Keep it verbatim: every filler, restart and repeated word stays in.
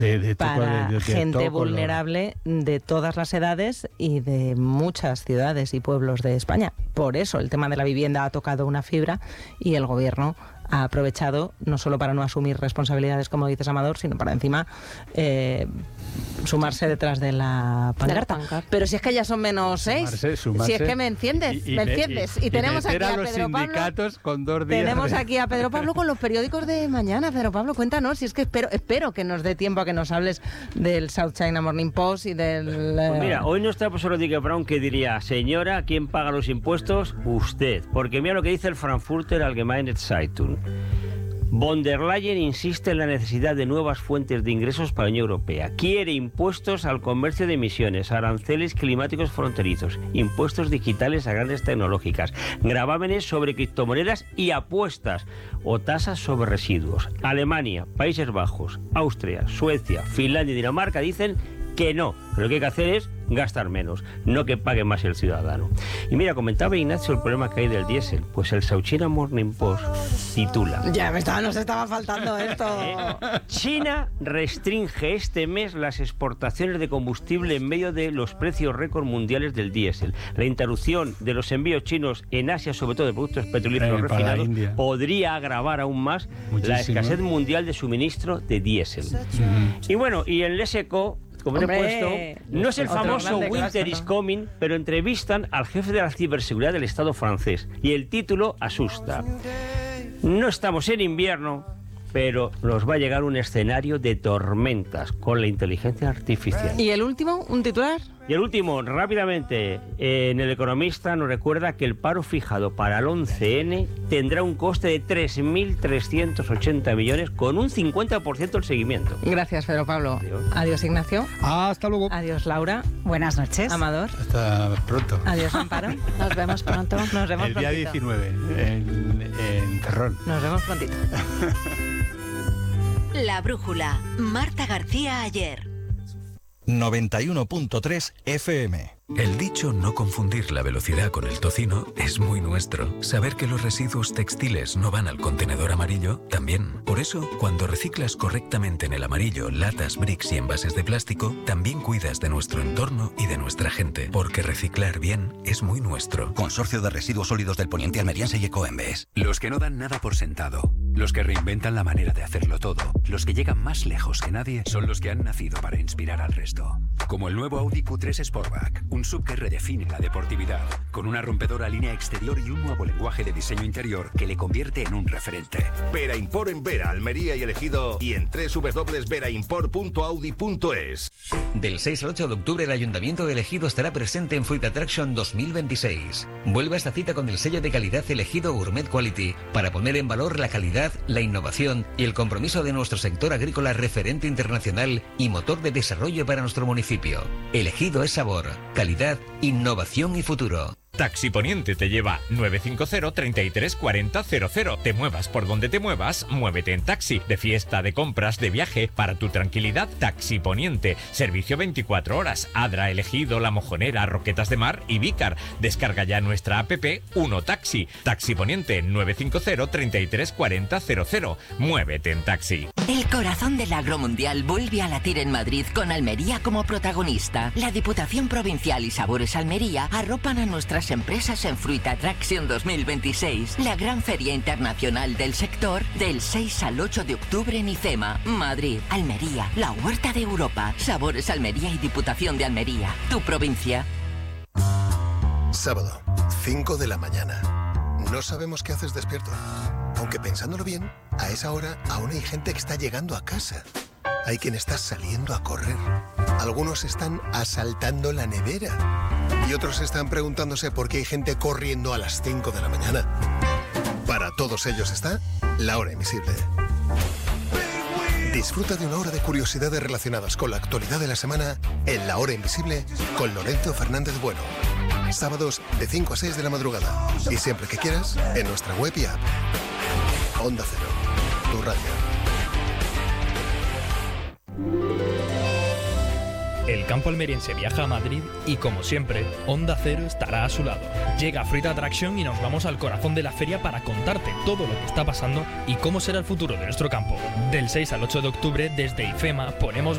de, de para de, de, de gente vulnerable color. De todas las edades y de muchas ciudades y pueblos de España. Por eso el tema de la vivienda ha tocado una fibra y el gobierno ha aprovechado no solo para no asumir responsabilidades, como dices, Amador, sino para encima eh, sumarse detrás de la pancarta. Pero si es que ya son menos seis, sumarse, sumarse. Si es que me enciendes, y, y me enciendes. Y, y, y tenemos aquí a, a Pedro Pablo. Con dos días tenemos de... aquí a Pedro Pablo con los periódicos de mañana. Pedro Pablo, cuéntanos, si es que espero, espero que nos dé tiempo a que nos hables del South China Morning Post y del... Pues mira, hoy no está el profesor Rodríguez Brown, que diría, señora, ¿quién paga los impuestos? Usted. Porque mira lo que dice el Frankfurter Allgemeine Zeitung. Von der Leyen insiste en la necesidad de nuevas fuentes de ingresos para la Unión Europea. Quiere impuestos al comercio de emisiones, aranceles climáticos fronterizos, impuestos digitales a grandes tecnológicas, gravámenes sobre criptomonedas y apuestas o tasas sobre residuos. Alemania, Países Bajos, Austria, Suecia, Finlandia y Dinamarca dicen que no, que lo que hay que hacer es gastar menos, no que pague más el ciudadano. Y mira, comentaba Ignacio el problema que hay del diésel. Pues el South China Morning Post titula: Ya me estaba, nos estaba faltando esto. China restringe este mes las exportaciones de combustible en medio de los precios récord mundiales del diésel. La interrupción de los envíos chinos en Asia, sobre todo de productos petrolíferos eh, refinados, podría agravar aún más Muchísimo. la escasez mundial de suministro de diésel. Mm. Y bueno, y en el S E C O, como he puesto, no es el famoso Winter is Coming, pero entrevistan al jefe de la ciberseguridad del Estado francés. Y el título asusta. No estamos en invierno, pero nos va a llegar un escenario de tormentas con la inteligencia artificial. ¿Y el último? ¿Un titular? Y el último, rápidamente, eh, en El Economista nos recuerda que el paro fijado para el once ene tendrá un coste de tres mil trescientos ochenta millones con un cincuenta por ciento del seguimiento. Gracias, Pedro Pablo. Adiós, Adiós Ignacio. Hasta luego. Adiós, Laura. Buenas noches. Amador. Hasta pronto. Adiós, Amparo. Nos vemos pronto. Nos vemos el día prontito. diecinueve, en, en Ferrol. Nos vemos prontito. La Brújula. Marta García Ayer. noventa y uno punto tres F M. El dicho no confundir la velocidad con el tocino es muy nuestro. Saber que los residuos textiles no van al contenedor amarillo, también. Por eso, cuando reciclas correctamente en el amarillo latas, bricks y envases de plástico, también cuidas de nuestro entorno y de nuestra gente. Porque reciclar bien es muy nuestro. Consorcio de Residuos Sólidos del Poniente Almeriense y Ecoembes. Los que no dan nada por sentado, los que reinventan la manera de hacerlo todo, los que llegan más lejos que nadie, son los que han nacido para inspirar al resto. Como el nuevo Audi Q tres Sportback, un sub que redefine la deportividad, con una rompedora línea exterior y un nuevo lenguaje de diseño interior que le convierte en un referente. Vera Import en Vera, Almería y Ejido, y en doble u doble u doble u punto vera import punto audi punto es. Del seis al ocho de octubre el Ayuntamiento de Ejido estará presente en Fruit Attraction dos mil veintiséis. Vuelve a esta cita con el sello de calidad Ejido Gourmet Quality para poner en valor la calidad, la innovación y el compromiso de nuestro sector agrícola referente internacional y motor de desarrollo para nuestro municipio. Ejido es sabor, calidad, innovación y futuro. Taxi Poniente te lleva nueve cinco cero, treinta y tres, cuarenta, cero cero. Te muevas por donde te muevas, muévete en taxi. De fiesta, de compras, de viaje, para tu tranquilidad, Taxi Poniente. Servicio veinticuatro horas. Adra, Ejido, La Mojonera, Roquetas de Mar y Vícar. Descarga ya nuestra app Uno Taxi. Taxi Poniente nueve cinco cero, treinta y tres, cuarenta, cero cero. Muévete en taxi. El corazón del agromundial vuelve a latir en Madrid con Almería como protagonista. La Diputación Provincial y Sabores Almería arropan a nuestras empresas en Fruit Attraction dos mil veintiséis, la gran feria internacional del sector, del seis al ocho de octubre en IFEMA, Madrid, Almería, la huerta de Europa, Sabores Almería y Diputación de Almería, tu provincia. Sábado, cinco de la mañana. No sabemos qué haces despierto. Aunque pensándolo bien, a esa hora aún hay gente que está llegando a casa. Hay quien está saliendo a correr. Algunos están asaltando la nevera. Y otros están preguntándose por qué hay gente corriendo a las cinco de la mañana. Para todos ellos está La Hora Invisible. Disfruta de una hora de curiosidades relacionadas con la actualidad de la semana en La Hora Invisible con Lorenzo Fernández Bueno. Sábados de cinco a seis de la madrugada. Y siempre que quieras, en nuestra web y app. Onda Cero, tu radio. El campo almeriense viaja a Madrid y, como siempre, Onda Cero estará a su lado. Llega Fruit Attraction y nos vamos al corazón de la feria para contarte todo lo que está pasando y cómo será el futuro de nuestro campo. Del seis al ocho de octubre, desde IFEMA, ponemos